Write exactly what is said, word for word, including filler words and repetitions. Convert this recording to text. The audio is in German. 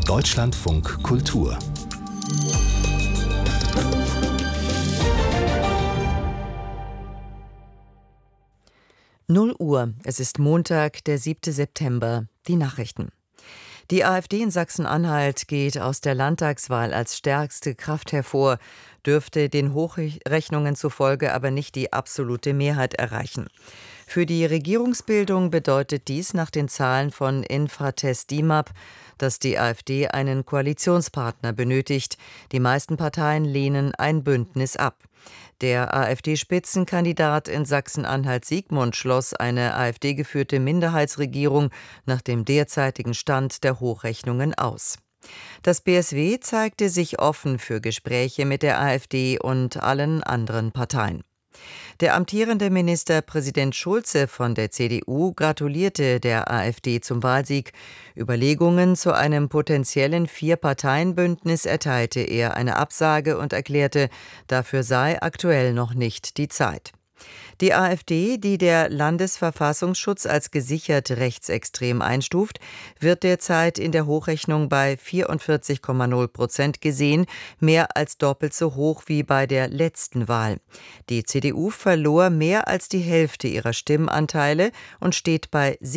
Deutschlandfunk Kultur. null Uhr, es ist Montag, der siebte September, die Nachrichten. Die AfD in Sachsen-Anhalt geht aus der Landtagswahl als stärkste Kraft hervor, dürfte den Hochrechnungen zufolge aber nicht die absolute Mehrheit erreichen. Für die Regierungsbildung bedeutet dies nach den Zahlen von Infratest DIMAP, dass die AfD einen Koalitionspartner benötigt. Die meisten Parteien lehnen ein Bündnis ab. Der AfD-Spitzenkandidat in Sachsen-Anhalt Siegmund schloss eine AfD-geführte Minderheitsregierung nach dem derzeitigen Stand der Hochrechnungen aus. Das B S W zeigte sich offen für Gespräche mit der AfD und allen anderen Parteien. Der amtierende Ministerpräsident Schulze von der C D U gratulierte der AfD zum Wahlsieg. Überlegungen zu einem potenziellen Vier-Parteien-Bündnis erteilte er eine Absage und erklärte, dafür sei aktuell noch nicht die Zeit. Die AfD, die der Landesverfassungsschutz als gesichert rechtsextrem einstuft, wird derzeit in der Hochrechnung bei vierundvierzig Komma null Prozent gesehen, mehr als doppelt so hoch wie bei der letzten Wahl. Die C D U verlor mehr als die Hälfte ihrer Stimmanteile und steht bei